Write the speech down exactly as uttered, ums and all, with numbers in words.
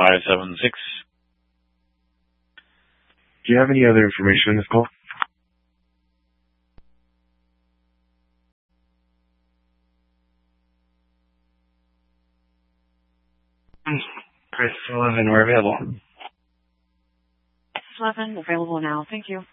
five seven six. Do you have any other information on this call? Chris eleven, we're available. eleven, available now. Thank you.